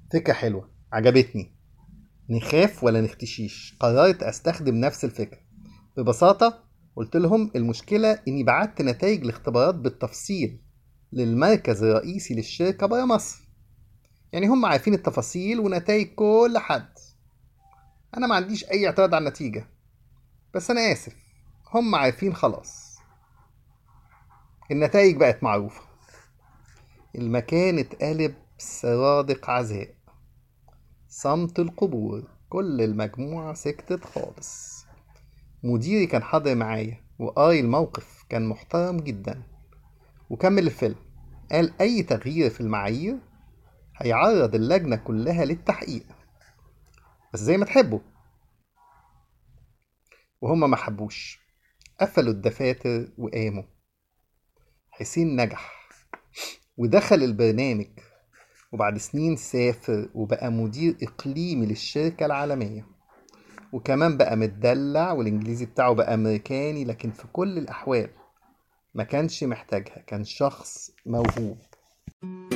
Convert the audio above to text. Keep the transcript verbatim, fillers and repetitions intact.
فكرة حلوة عجبتني. نخاف ولا نختشيش؟ قررت أستخدم نفس الفكرة. ببساطة قلت لهم المشكلة إني بعت نتائج الاختبارات بالتفصيل للمركز الرئيسي للشركة برا مصر. يعني هم عارفين التفاصيل ونتائج كل حد. أنا ما عنديش أي اعتراض على النتيجة، بس أنا آسف، هم عارفين خلاص. النتائج بقت معروفة. المكان اتقلب سرادق عزاء، صمت القبور، كل المجموعة سكتت خالص. مديري كان حاضر معايا وقاري الموقف، كان محترم جدا وكمل الفيلم. قال أي تغيير في المعايير هيعرض اللجنة كلها للتحقيق، بس زي ما تحبوا. وهما ما حبوش، قفلوا الدفاتر وقاموا. حسين نجح ودخل البرنامج، وبعد سنين سافر وبقى مدير إقليمي للشركة العالمية، وكمان بقى متدلع والإنجليزي بتاعه بقى أمريكاني. لكن في كل الأحوال ما كانش محتاجها، كان شخص موهوب.